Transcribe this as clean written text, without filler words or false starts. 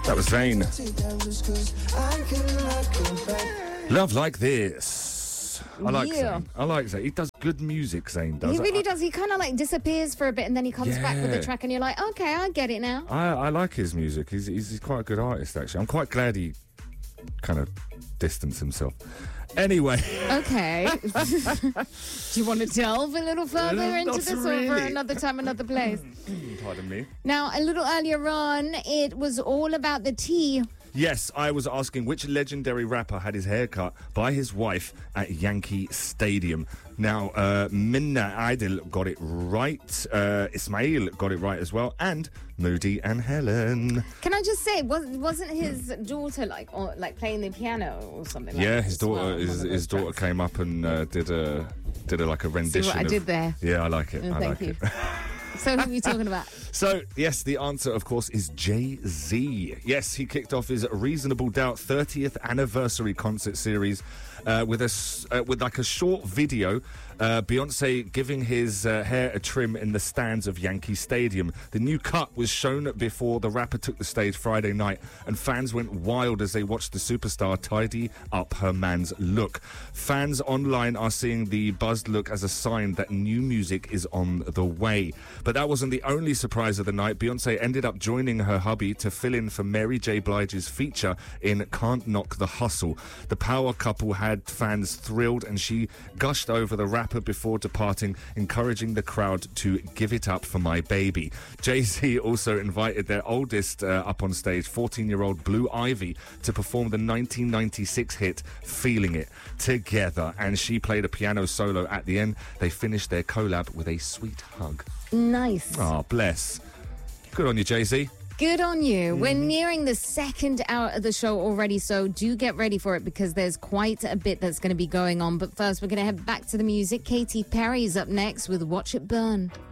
That was Zayn. Love Like This. I like Zayn. I like Zayn. He does good music, Zayn does. He really does. He kind of like disappears for a bit and then he comes back with the track and you're like, okay, I get it now. I like his music. He's quite a good artist, actually. I'm quite glad he kind of distanced himself. Anyway. Okay. Do you want to delve a little further into this or for another time, another place? Pardon me. Now, a little earlier on, it was all about the tea. Yes, I was asking which legendary rapper had his hair cut by his wife at Yankee Stadium. Now, Minna Aidil got it right, Ismail got it right as well, and Moody and Helen. Can I just say, wasn't his daughter like playing the piano or something? Yeah, like his daughter, his daughter came up and did a like a rendition. See what I did there? Yeah, I like it. Thank you. So who are we talking about? So, yes, the answer, of course, is Jay-Z. Yes, he kicked off his Reasonable Doubt 30th anniversary concert series with like a short video. Beyonce giving his hair a trim in the stands of Yankee Stadium. The new cut was shown before the rapper took the stage Friday night, and fans went wild as they watched the superstar tidy up her man's look. Fans online are seeing the buzzed look as a sign that new music is on the way. But that wasn't the only surprise of the night. Beyonce ended up joining her hubby to fill in for Mary J. Blige's feature in Can't Knock the Hustle. The power couple had fans thrilled, and she gushed over the rapper before departing, encouraging the crowd to give it up for my baby. Jay-Z also invited their oldest up on stage, 14-year-old Blue Ivy, to perform the 1996 hit Feeling It together, and she played a piano solo at the end. They finished their collab with a sweet hug. Nice. Oh, bless. Good on you, Jay-Z. Good on you. We're nearing the second hour of the show already, so do get ready for it because there's quite a bit that's going to be going on. But first, we're going to head back to the music. Katy Perry's up next with Watch It Burn.